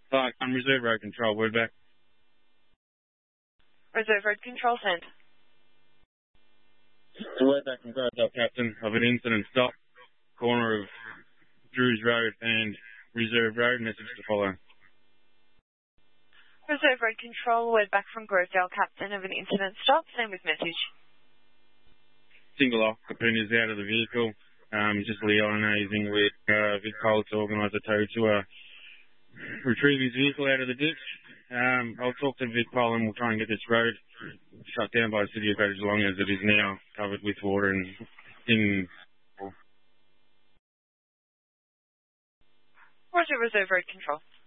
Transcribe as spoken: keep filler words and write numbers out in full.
Clark, I'm Reserve Road Control, word back. Reserve Road Control, send. The word back from Grovedale Captain of an incident stop, corner of Drews Road and Reserve Road, message to follow. Reserve Road Control, word back from Grovedale Captain of an incident stop, same with message. Single occupant is out of the vehicle, um, just liaising with uh, Vic Cole to organise a tow to uh, retrieve his vehicle out of the ditch. Um, I'll talk to Vic Cole and we'll try and get this road shut down by the City of Greater Geelong as it is now covered with water and in... Roger, Reserve Road Control.